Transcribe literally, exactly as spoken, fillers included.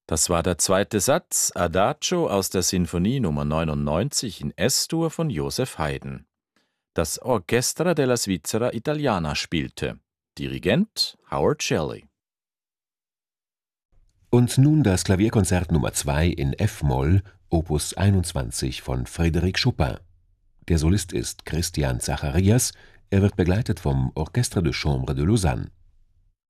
Das war der zweite Satz, Adagio aus der Sinfonie Nummer neunundneunzig in S-Dur von Joseph Haydn. Das Orchestra della Svizzera Italiana spielte. Dirigent Howard Shelley. Und nun das Klavierkonzert Nummer zwei in F-Moll, Opus einundzwanzig von Frédéric Chopin. Der Solist ist Christian Zacharias, er wird begleitet vom Orchestre de Chambre de Lausanne.